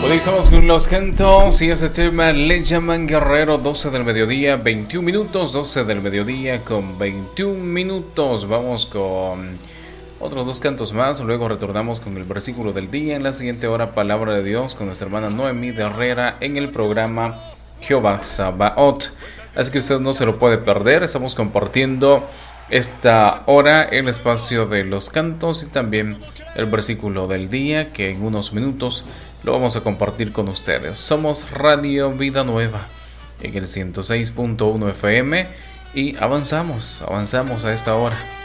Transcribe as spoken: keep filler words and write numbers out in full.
Comenzamos con los cantos y ese tema le llaman Guerrero. Doce del mediodía, veintiún minutos. Doce del mediodía con veintiún minutos. Vamos con otros dos cantos más. Luego retornamos con el versículo del día. En la siguiente hora, palabra de Dios con nuestra hermana Noemí de Herrera en el programa Jehová Sabaoth. Así que usted no se lo puede perder. Estamos compartiendo esta hora el espacio de los cantos y también el versículo del día, que en unos minutos lo vamos a compartir con ustedes. Somos Radio Vida Nueva en el ciento seis punto uno F M y avanzamos, avanzamos a esta hora.